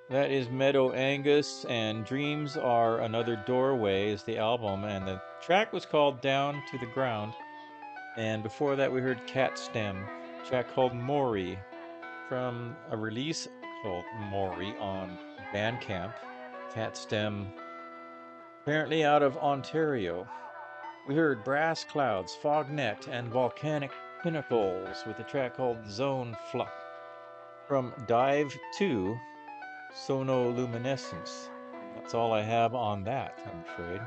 That is Meadow Angus, and Dreams Are Another Doorway is the album, and the track was called Down to the Ground. And before that, we heard Cat Stem, a track called Maury from a release called Maury on Bandcamp. Cat Stem, apparently out of Ontario. We heard Brass Clouds, Fognet, and Volcanic Pinnacles with a track called Zone Flux from Dive 2, Sonoluminescence. That's all I have on that, I'm afraid.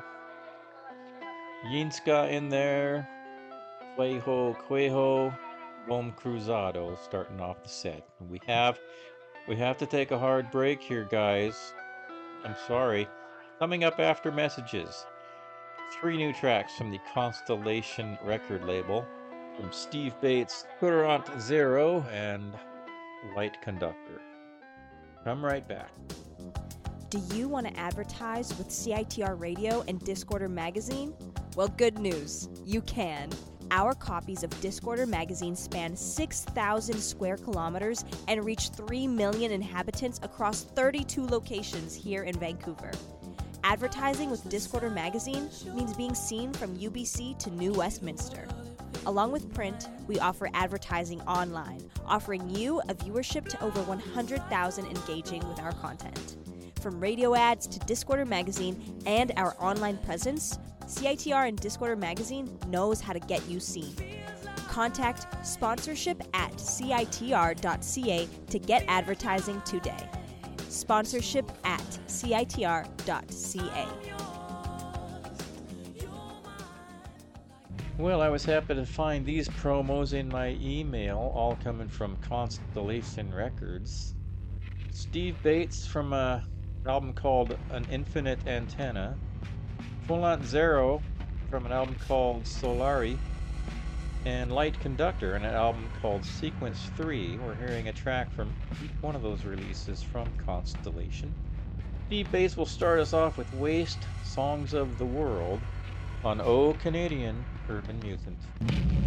Yinska in there, Quejo Quejo, Bom Cruzado starting off the set. We have to take a hard break here, guys. I'm sorry. Coming up after messages, 3 new tracks from the Constellation record label from Steve Bates, Courant Zero, and Light Conductor. Come right back. Do you want to advertise with CITR Radio and Discorder Magazine? Well, good news. You can. Our copies of Discorder Magazine span 6,000 square kilometers and reach 3 million inhabitants across 32 locations here in Vancouver. Advertising with Discorder Magazine means being seen from UBC to New Westminster. Along with print, we offer advertising online, offering you a viewership to over 100,000 engaging with our content. From radio ads to Discorder Magazine and our online presence, CITR and Discorder Magazine knows how to get you seen. Contact sponsorship at citr.ca to get advertising today. Sponsorship at citr.ca. Well, I was happy to find these promos in my email, all coming from Constellation Records. Steve Bates from an album called An Infinite Antenna. Courant Zero from an album called Solari. And Light Conductor in an album called Sequence 3. We're hearing a track from each one of those releases from Constellation. Steve Bates will start us off with Waste Songs of the World on O Canadian Urban Mutant.